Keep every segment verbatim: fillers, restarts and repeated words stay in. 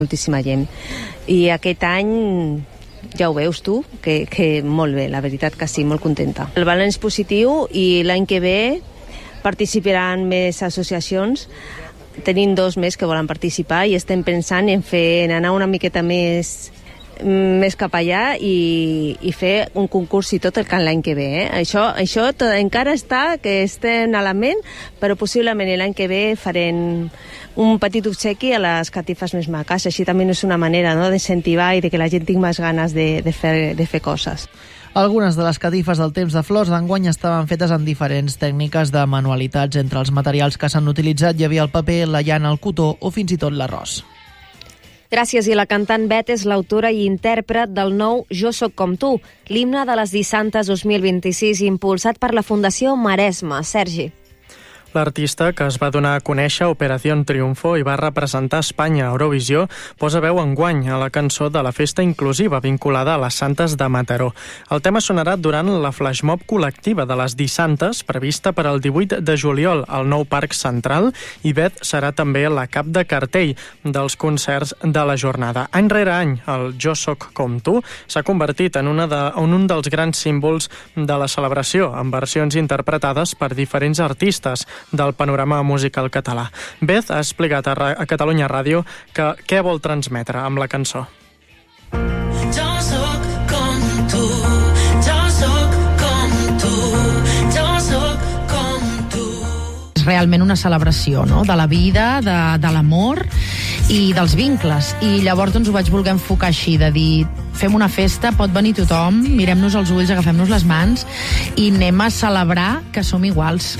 moltíssima gent. I aquest any ja ho veus tu, que, que molt bé, la veritat que sí, molt contenta. El balanç positiu i l'any que ve participaran més associacions. Tenim dos més que volen participar i estem pensant en fer en anar una miqueta més més cap allà i, i fer un concurs i tot el can l'any que ve. Eh? Això, això tot, encara està, que estem a la ment, però possiblement l'any que ve farem un petit obsequi a les catifes més maques. Així també és una manera, no?, d'incentivar i de que la gent tingui més ganes de, de, fer, de fer coses. Algunes de les catifes del temps de flors d'enguany estaven fetes en diferents tècniques de manualitats. Entre els materials que s'han utilitzat hi havia el paper, la llana, el cotó o fins i tot l'arròs. Gràcies, i la cantant Bet és l'autora i intèrpret del nou Jo soc com tu, l'himne de les Dissantes dos mil vint-i-sis, impulsat per la Fundació Maresme. Sergi. L'artista, que es va donar a conèixer a Operació Triunfo i va representar Espanya a Eurovisió, posa veu enguany a la cançó de la festa inclusiva vinculada a les Santes de Mataró. El tema sonarà durant la flashmob col·lectiva de les Dissantes, prevista per al divuit de juliol al nou Parc Central, i Bet serà també la cap de cartell dels concerts de la jornada. Any rere any, el Jo soc com tu s'ha convertit en, una de, en un dels grans símbols de la celebració, amb versions interpretades per diferents artistes del panorama musical català. Beth ha explicat a, a Catalunya Ràdio que què vol transmetre amb la cançó. Jo soc com tu, jo soc com tu, jo soc com tu. És realment una celebració, no?, de la vida, de, de l'amor i dels vincles. I llavors doncs, ho vaig voler enfocar així, de dir, fem una festa, pot venir tothom, mirem-nos als ulls, agafem-nos les mans i anem a celebrar que som iguals.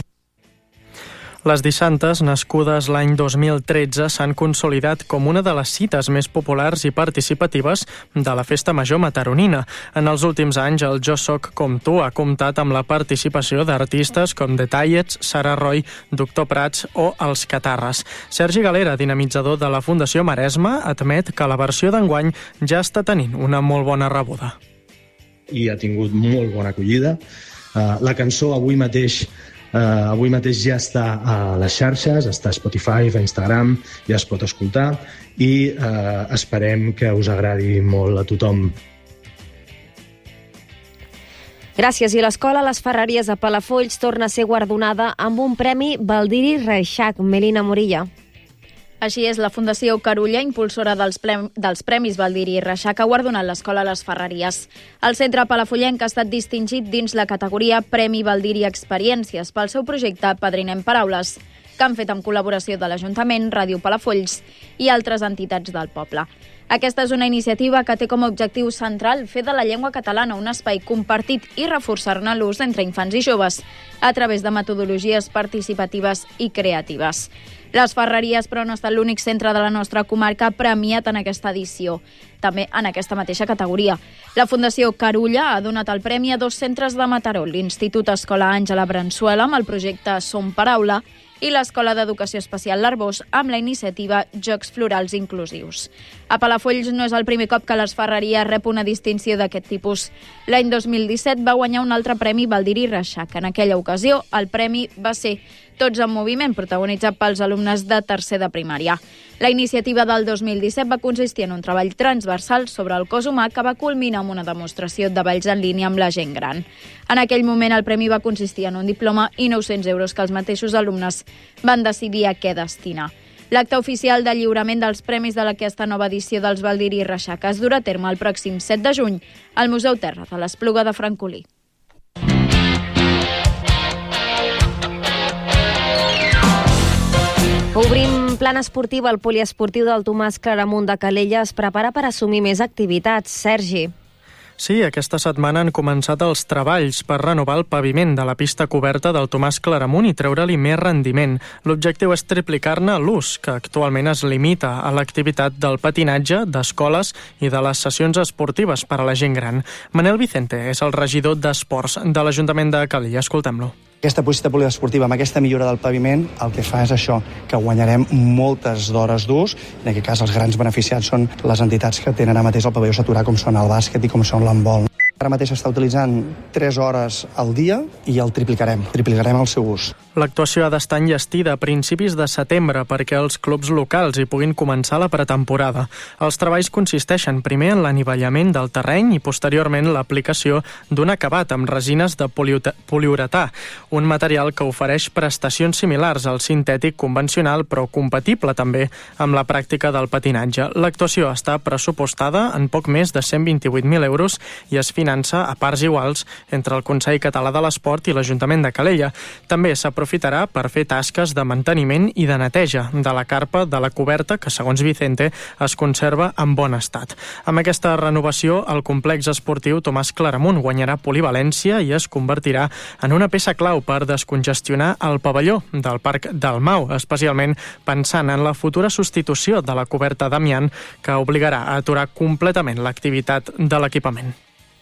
Les Dissantes, nascudes l'any dos mil tretze, s'han consolidat com una de les cites més populars i participatives de la Festa Major mataronina. En els últims anys, el Jo soc com tu ha comptat amb la participació d'artistes com The Tallets, Sara Roy, Doctor Prats o Els Catarres. Sergi Galera, dinamitzador de la Fundació Maresme, admet que la versió d'enguany ja està tenint una molt bona rebuda. I ha tingut molt bona acollida. Uh, la cançó avui mateix Uh, avui mateix ja està a les xarxes, està a Spotify, a Instagram, ja es pot escoltar i uh, esperem que us agradi molt a tothom. Gràcies. I l'escola Les Ferreries a Palafolls torna a ser guardonada amb un premi Baldiri Reixac. Melina Morilla. Així és, la Fundació Carulla, impulsora dels, plem, dels Premis Baldiri Reixac, ha guardonat l'escola Les Ferreries. El centre palafollenc ha estat distingit dins la categoria Premi Baldiri Experiències pel seu projecte Padrinem Paraules, que han fet amb col·laboració de l'Ajuntament, Ràdio Palafolls i altres entitats del poble. Aquesta és una iniciativa que té com a objectiu central fer de la llengua catalana un espai compartit i reforçar-ne l'ús entre infants i joves a través de metodologies participatives i creatives. Les Ferreries, però, no ha estat l'únic centre de la nostra comarca premiat en aquesta edició, també en aquesta mateixa categoria. La Fundació Carulla ha donat el premi a dos centres de Mataró, l'Institut Escola Àngela Bransuela amb el projecte Som Paraula i l'Escola d'Educació Especial L'Arbós amb la iniciativa Jocs Florals Inclusius. A Palafolls no és el primer cop que les Ferreries rep una distinció d'aquest tipus. L'any dos mil disset va guanyar un altre premi Baldiri Reixac. En aquella ocasió, el premi va ser Tots en Moviment, protagonitzat pels alumnes de tercer de primària. La iniciativa del dos mil disset va consistir en un treball transversal sobre el cos humà que va culminar amb una demostració de balls en línia amb la gent gran. En aquell moment el premi va consistir en un diploma i nou-cents euros que els mateixos alumnes van decidir a què destinar. L'acte oficial de lliurament dels premis de aquesta nova edició dels Baldiri Reixac es durà a terme el pròxim set de juny al Museu Terra de l'Espluga de Francolí. Obrim plan esportiu. El poliesportiu del Tomàs Claramunt de Calella es prepara per assumir més activitats. Sergi. Sí, aquesta setmana han començat els treballs per renovar el paviment de la pista coberta del Tomàs Claramunt i treure-li més rendiment. L'objectiu és triplicar-ne l'ús, que actualment es limita a l'activitat del patinatge, d'escoles i de les sessions esportives per a la gent gran. Manel Vicente és el regidor d'Esports de l'Ajuntament de Calella. Escoltem-lo. Aquesta pista poliesportiva, amb aquesta millora del paviment, el que fa és això, que guanyarem moltes d'hores d'ús. En aquest cas, els grans beneficiats són les entitats que tenen ara mateix el pavelló saturat, com són el bàsquet i com són l'handbol. Ara mateix s'està utilitzant tres hores al dia i el triplicarem, triplicarem el seu ús. L'actuació ha d'estar enllestida a principis de setembre perquè els clubs locals hi puguin començar la pretemporada. Els treballs consisteixen primer en l'anivellament del terreny i posteriorment l'aplicació d'un acabat amb resines de poliuretà, un material que ofereix prestacions similars al sintètic convencional però compatible també amb la pràctica del patinatge. L'actuació està pressupostada en poc més de cent vint-i-vuit mil euros i es finança a parts iguals entre el Consell Català de l'Esport i l'Ajuntament de Calella. També s'aprofitarà per fer tasques de manteniment i de neteja de la carpa de la coberta que, segons Vicente, es conserva en bon estat. Amb aquesta renovació, el complex esportiu Tomàs Claramunt guanyarà polivalència i es convertirà en una peça clau per descongestionar el pavelló del Parc del Mau, especialment pensant en la futura substitució de la coberta d'amiant que obligarà a aturar completament l'activitat de l'equipament.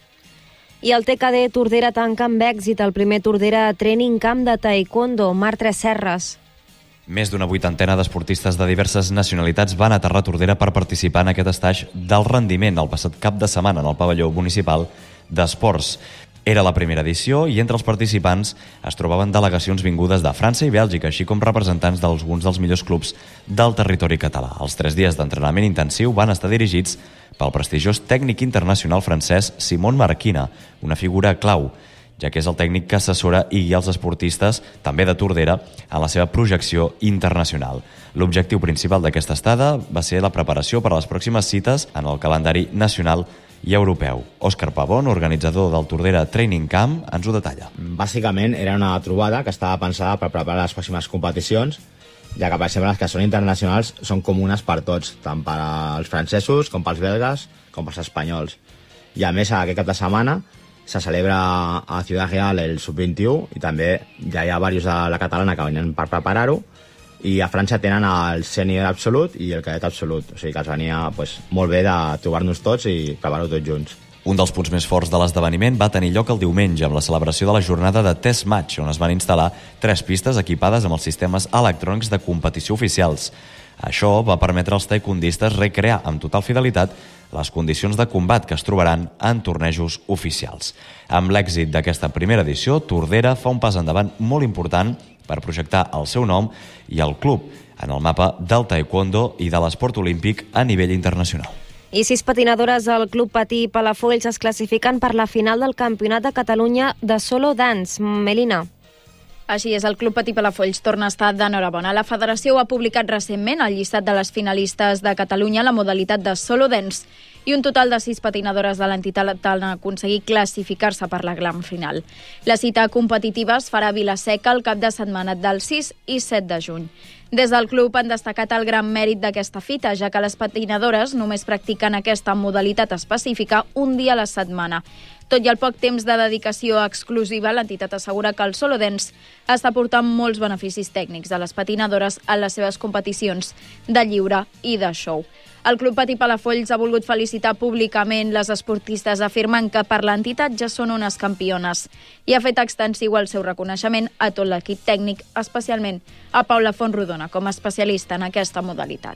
I el T K D Tordera tanca amb èxit el primer Tordera Training Camp de Taekwondo. Marc Tresserras. Més d'una vuitantena d'esportistes de diverses nacionalitats van aterrar a Tordera per participar en aquest estatge del rendiment el passat cap de setmana en el pavelló municipal d'esports. Era la primera edició i entre els participants es trobaven delegacions vingudes de França i Bèlgica, així com representants d'alguns dels millors clubs del territori català. Els tres dies d'entrenament intensiu van estar dirigits pel prestigiós tècnic internacional francès Simon Marquina, una figura clau, ja que és el tècnic que assessora i guia els esportistes, també de Tordera, en la seva projecció internacional. L'objectiu principal d'aquesta estada va ser la preparació per a les pròximes cites en el calendari nacional i europeu. Òscar Pavón, organitzador del Tordera Training Camp, ens ho detalla. Bàsicament era una trobada que estava pensada per preparar les pròximes competicions, ja que, per exemple, les que són internacionals són comunes per tots, tant per als francesos com pels belgues com pels espanyols. I a més, aquest cap de setmana se celebra a Ciudad Real el sub vint-i-u i també ja hi ha diversos de la catalana que venen per preparar-ho, i a França tenen el sènior absolut i el cadet absolut, o sigui que els venia pues, molt bé de trobar-nos tots i preparar-ho tots junts. Un dels punts més forts de l'esdeveniment va tenir lloc el diumenge amb la celebració de la jornada de Test Match, on es van instal·lar tres pistes equipades amb els sistemes electrònics de competició oficials. Això va permetre als taekwondistes recrear amb total fidelitat les condicions de combat que es trobaran en tornejos oficials. Amb l'èxit d'aquesta primera edició, Tordera fa un pas endavant molt important per projectar el seu nom i el club en el mapa del taekwondo i de l'esport olímpic a nivell internacional. I sis patinadores del Club Patí Palafolls es classifiquen per la final del Campionat de Catalunya de Solo Dance. Melina. Així és, el Club Patí Palafolls torna a estar d'enhorabona. La federació ha publicat recentment el llistat de les finalistes de Catalunya en la modalitat de Solo Dance i un total de sis patinadores de l'entitat han aconseguit classificar-se per la gran final. La cita competitiva es farà a Vila-seca el cap de setmana del sis i set de juny. Des del club han destacat el gran mèrit d'aquesta fita, ja que les patinadores només practiquen aquesta modalitat específica un dia a la setmana. Tot i el poc temps de dedicació exclusiva, l'entitat assegura que el Solo Dance està portant molts beneficis tècnics a les patinadores en les seves competicions de lliure i de show. El Club Patí Palafolls ha volgut felicitar públicament les esportistes afirmant que per l'entitat ja són unes campiones i ha fet extensiu el seu reconeixement a tot l'equip tècnic, especialment a Paula Fontrodona com a especialista en aquesta modalitat.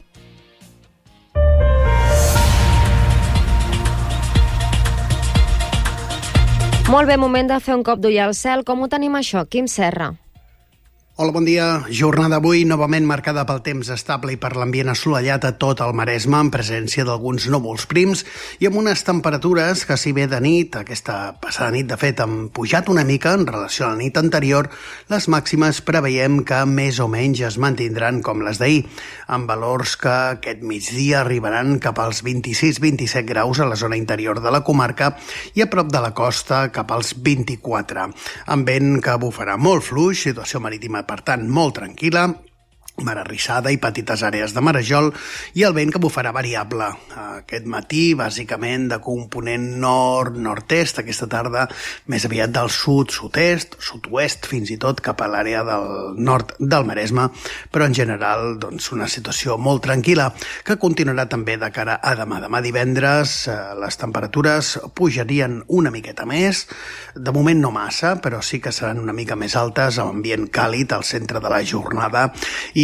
Molt bé, moment de fer un cop d'ull al cel. Com ho tenim això? Quim Serra. Hola, bon dia. Jornada avui novament marcada pel temps estable i per l'ambient assolellat a tot el Maresme, en presència d'alguns núvols prims i amb unes temperatures que, si bé de nit, aquesta passada nit, de fet, han pujat una mica en relació a la nit anterior, les màximes preveiem que més o menys es mantindran com les d'ahir, amb valors que aquest migdia arribaran cap als vint-i-sis vint-i-set graus a la zona interior de la comarca i a prop de la costa cap als vint-i-quatre. Amb vent que bufarà molt fluix, situació marítima per tant, molt tranquil·la, mar arrissada i petites àrees de marejol i el vent que bufarà variable. Aquest matí, bàsicament, de component nord-nord-est, aquesta tarda més aviat del sud, sud-est, sud-oest, fins i tot cap a l'àrea del nord del Maresme, però en general doncs, una situació molt tranquil·la que continuarà també de cara a demà. Demà divendres les temperatures pujarien una miqueta més, de moment no massa, però sí que seran una mica més altes, amb ambient càlid al centre de la jornada i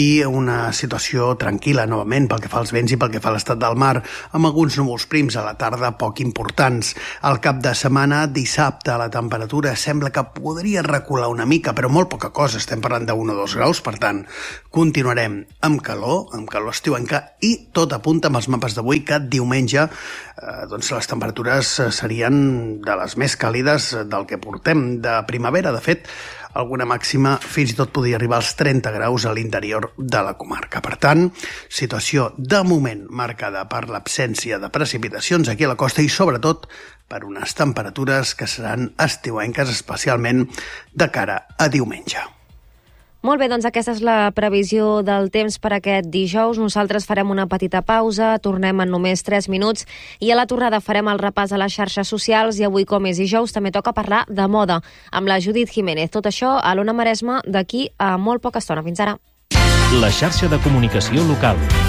i una situació tranquil·la novament pel que fa als vents i pel que fa a l'estat del mar, amb alguns núvols prims a la tarda poc importants. Al cap de setmana, dissabte, la temperatura sembla que podria recular una mica, però molt poca cosa, estem parlant d'un o dos graus, per tant, continuarem amb calor, amb calor estiuenca, i tot apunta amb els mapes d'avui que diumenge eh, doncs les temperatures serien de les més càlides del que portem de primavera. De fet, alguna màxima fins i tot podria arribar als trenta graus a l'interior de la comarca. Per tant, situació de moment marcada per l'absència de precipitacions aquí a la costa i sobretot per unes temperatures que seran estiuenques, especialment de cara a diumenge. Molt bé, doncs aquesta és la previsió del temps per aquest dijous. Nosaltres farem una petita pausa, tornem en només tres minuts i a la tornada farem el repàs a les xarxes socials i avui, com és dijous, també toca parlar de moda amb la Judit Jiménez. Tot això a l'Ona Maresma d'aquí a molt poca estona. Fins ara. La xarxa de comunicació local.